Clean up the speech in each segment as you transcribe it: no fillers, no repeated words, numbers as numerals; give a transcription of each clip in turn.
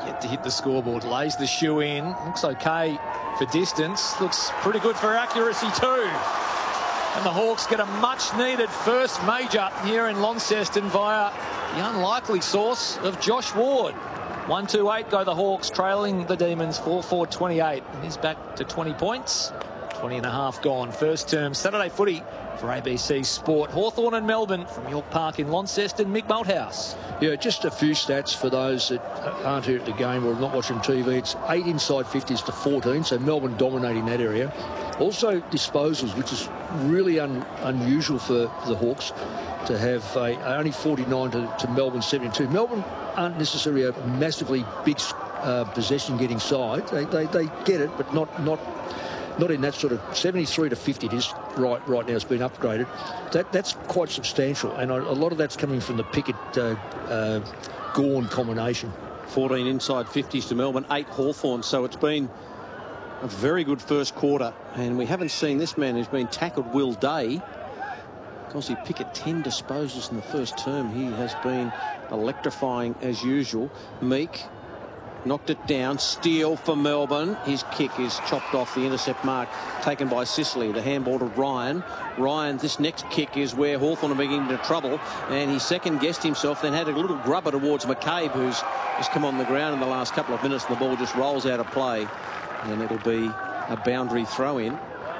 yet to hit the scoreboard. Lays the shoe in. Looks okay for distance. Looks pretty good for accuracy too. And the Hawks get a much-needed first major here in Launceston via the unlikely source of Josh Ward. 1-2-8 go the Hawks, trailing the Demons 4-4-28. And he's back to 20 points. 20 and a half gone. First term Saturday footy for ABC Sport. Hawthorn and Melbourne from York Park in Launceston. Mick Malthouse. Yeah, just a few stats for those that aren't here at the game or not watching TV. It's 8 inside 50s to 14, so Melbourne dominating that area. Also disposals, which is really unusual for the Hawks to have only 49 to Melbourne 72. Melbourne aren't necessarily a massively big possession-getting side. They get it, but not in that sort of 73 to 50. It is right now. It's been upgraded. That's quite substantial, and a lot of that's coming from the Pickett-Gawn combination. 14 inside 50s to Melbourne, 8 Hawthorn. So it's been a very good first quarter, and we haven't seen this man who's been tackled, Will Day. Because he Pickett 10 disposals in the first term. He has been electrifying as usual. Meek knocked it down. Steele for Melbourne. His kick is chopped off the intercept mark taken by Sicily. The handball to Ryan. Ryan, this next kick is where Hawthorn are beginning into trouble, and he second-guessed himself, then had a little grubber towards McCabe, who's just come on the ground in the last couple of minutes. The ball just rolls out of play, and it'll be a boundary throw-in.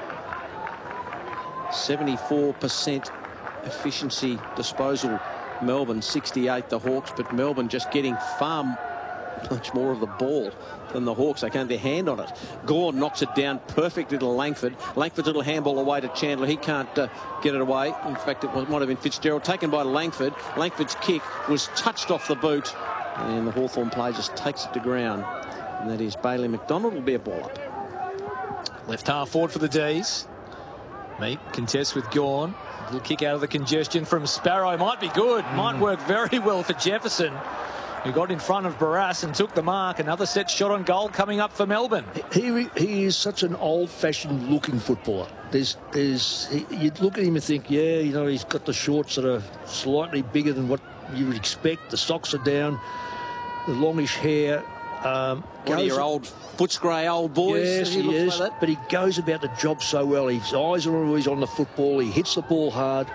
74% efficiency disposal. Melbourne 68 the Hawks, but Melbourne just getting far much more of the ball than the Hawks. They can't get their hand on it. Gawn knocks it down perfectly to Langford. Langford's little handball away to Chandler. He can't get it away. In fact, it might have been Fitzgerald. Taken by Langford. Langford's kick was touched off the boot, and the Hawthorn player just takes it to ground. And that is Bailey McDonald. Will be a ball up. Left half forward for the D's. Meek contests with Gawn. Little kick out of the congestion from Sparrow. Might be good. Might work very well for Jefferson, who got in front of Barrass and took the mark. Another set shot on goal coming up for Melbourne. He is such an old-fashioned looking footballer. You'd look at him and think, yeah, you know, he's got the shorts that are slightly bigger than what you would expect. The socks are down, the longish hair. One of your old Footscray old boys. Yes, he is. Like, but he goes about the job so well. His eyes are always on the football. He hits the ball hard.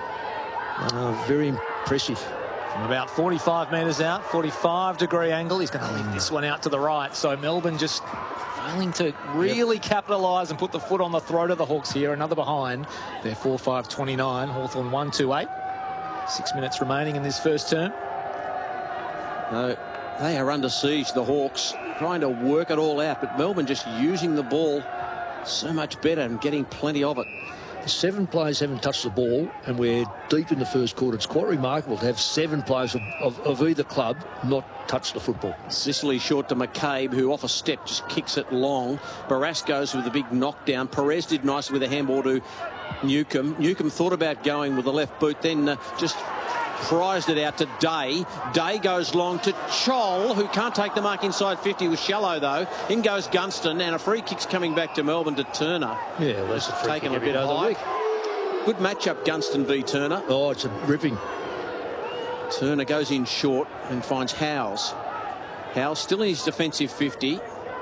Very impressive. From about 45 metres out, 45-degree angle. He's going to leave this one out to the right. So Melbourne just failing to really capitalise and put the foot on the throat of the Hawks here. Another behind. They're 4-5-29. Hawthorn 1-2-8. 6 minutes remaining in this first term. No, they are under siege, the Hawks, trying to work it all out. But Melbourne just using the ball so much better and getting plenty of it. 7 players haven't touched the ball, and we're deep in the first quarter. It's quite remarkable to have 7 players of either club not touch the football. Sicily short to McCabe, who off a step just kicks it long. Barrass goes with a big knockdown. Perez did nicely with a handball to Newcomb. Newcomb thought about going with the left boot, then just prized it out to Day. Day goes long to Chol, who can't take the mark inside 50. Was shallow though. In goes Gunston, and a free kick's coming back to Melbourne to Turner. Yeah, well, that's a free taken kick a bit every other week. Good matchup, Gunston v Turner. Oh, it's a ripping. Turner goes in short and finds Howes. Howes still in his defensive 50,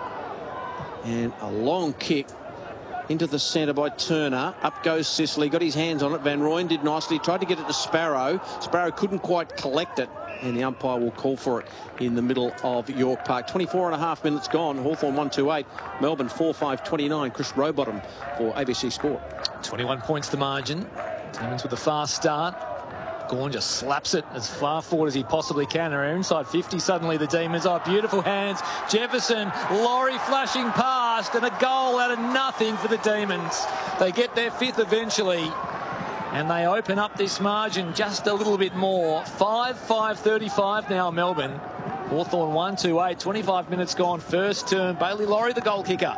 and a long kick into the centre by Turner. Up goes Sicily. Got his hands on it. Van Rooyen did nicely. Tried to get it to Sparrow. Sparrow couldn't quite collect it, and the umpire will call for it in the middle of York Park. 24 and a half minutes gone. Hawthorn 1-2-8. Melbourne 4-5-29. Chris Rowbottom for ABC Sport. 21 points the margin. Demons with a fast start. Gawn just slaps it as far forward as he possibly can. They're inside 50 suddenly, the Demons. Oh, beautiful hands. Jefferson, Laurie flashing past, and a goal out of nothing for the Demons. They get their 5th eventually, and they open up this margin just a little bit more. 5-5-35 now, Melbourne. Hawthorn 1-2-8. 25 minutes gone, first term. Bailey Laurie, the goal kicker.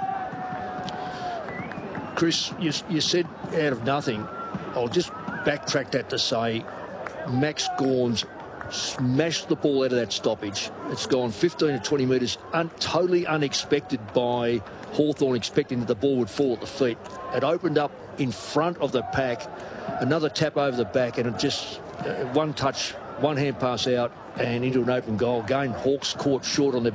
Chris, you said out of nothing. I'll just backtrack that to say Max Gawn's smashed the ball out of that stoppage. It's gone 15 to 20 metres, totally unexpected by Hawthorn, expecting that the ball would fall at the feet. It opened up in front of the pack, another tap over the back, and it just one touch, one hand pass out and into an open goal. Again, Hawks caught short on their